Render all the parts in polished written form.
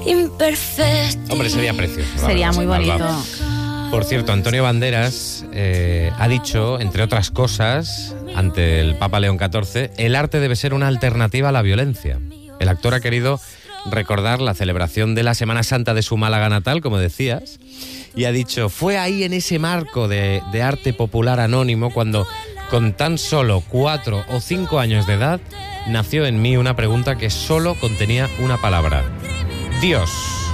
imperfecto. Hombre, sería precioso. Sería muy bonito. Por cierto, Antonio Banderas ha dicho, entre otras cosas, ante el Papa León XIV, el arte debe ser una alternativa a la violencia. El actor ha querido recordar la celebración de la Semana Santa de su Málaga natal, como decías, y ha dicho, fue ahí en ese marco de arte popular anónimo cuando, con tan solo 4 o 5 años de edad, nació en mí una pregunta que solo contenía una palabra: Dios.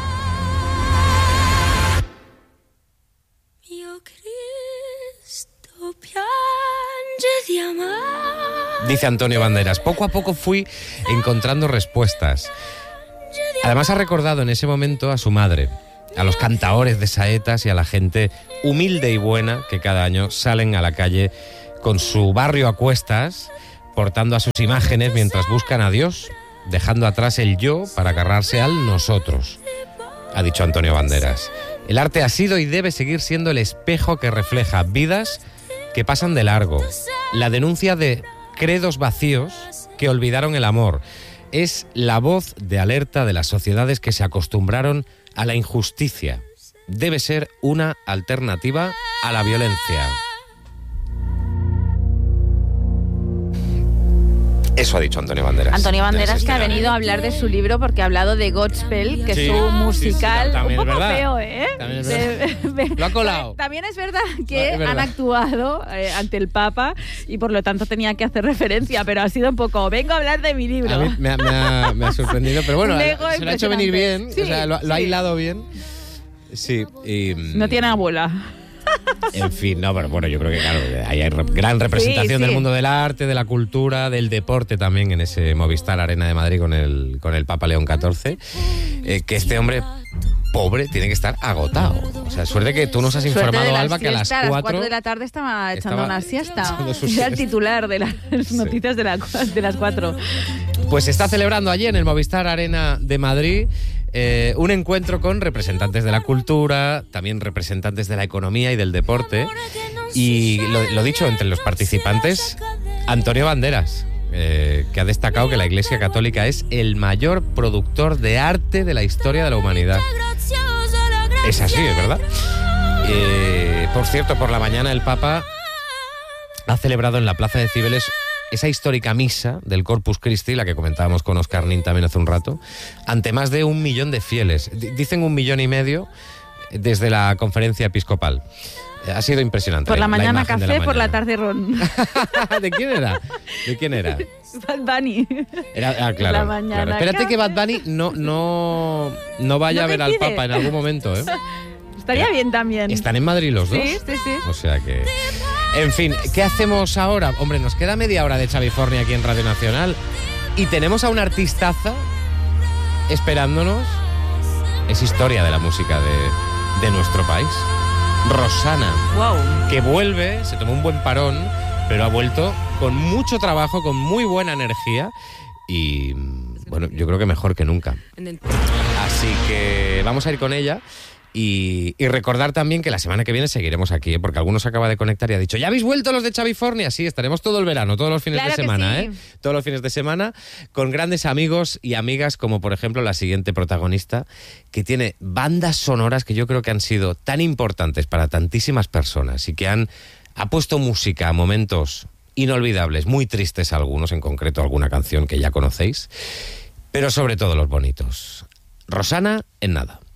Dice Antonio Banderas, poco a poco fui encontrando respuestas. Además ha recordado en ese momento a su madre, a los cantaores de saetas y a la gente humilde y buena que cada año salen a la calle con su barrio a cuestas, portando a sus imágenes mientras buscan a Dios, dejando atrás el yo para agarrarse al nosotros, ha dicho Antonio Banderas. El arte ha sido y debe seguir siendo el espejo que refleja vidas que pasan de largo, la denuncia de credos vacíos que olvidaron el amor. Es la voz de alerta de las sociedades que se acostumbraron a la injusticia. Debe ser una alternativa a la violencia. Eso ha dicho Antonio Banderas. Antonio Banderas, que ha venido a hablar de su libro porque ha hablado de Godspell, que sí, es su musical. Sí, un poco verdad. Feo, ¿eh? También es verdad. Lo ha colado. También es verdad que es verdad. Han actuado ante el Papa y por lo tanto tenía que hacer referencia, pero ha sido un poco, vengo a hablar de mi libro. A mí me ha sorprendido, pero bueno, se lo ha hecho venir bien, sí, o sea, lo ha hilado bien. Sí, y... No tiene abuela. En fin, no, pero bueno, yo creo que claro, hay gran representación del mundo del arte, de la cultura, del deporte también en ese Movistar Arena de Madrid con el Papa León XIV, que este hombre pobre tiene que estar agotado. O sea, suerte que tú nos has informado, Alba, que a las 4 de la tarde estaba echando una siesta. Era siesta. el titular de las noticias de las 4. Pues está celebrando allí en el Movistar Arena de Madrid un encuentro con representantes de la cultura, también representantes de la economía y del deporte. Y lo dicho, entre los participantes, Antonio Banderas, que ha destacado que la Iglesia Católica es el mayor productor de arte de la historia de la humanidad. Es así, es verdad. Por cierto, por la mañana el Papa ha celebrado en la Plaza de Cibeles esa histórica misa del Corpus Christi, la que comentábamos con Óscar Nin también hace un rato, ante más de 1 millón de fieles. Dicen 1,5 millones desde la conferencia episcopal. Ha sido impresionante. Por la mañana café, por la tarde ron. ¿De quién era? Bad Bunny. Claro, La mañana claro. Espérate café. que Bad Bunny no vaya a ver al Papa en algún momento, ¿eh? Estaría bien también. ¿Están en Madrid los dos? Sí. O sea que... En fin, ¿qué hacemos ahora? Hombre, nos queda media hora de Xavifornia aquí en Radio Nacional y tenemos a una artistaza esperándonos. Es historia de la música de nuestro país. Rosana. Wow. Que vuelve, se tomó un buen parón, pero ha vuelto con mucho trabajo, con muy buena energía y, bueno, yo creo que mejor que nunca. Así que vamos a ir con ella. Y recordar también que la semana que viene seguiremos aquí, porque algunos acaba de conectar y ha dicho, ¿ya habéis vuelto los de Xavifornia? Sí, estaremos todo el verano, todos los fines de semana, sí. Todos los fines de semana, con grandes amigos y amigas, como por ejemplo la siguiente protagonista, que tiene bandas sonoras que yo creo que han sido tan importantes para tantísimas personas y que ha puesto música a momentos inolvidables, muy tristes algunos, en concreto alguna canción que ya conocéis, pero sobre todo los bonitos. Rosana en nada.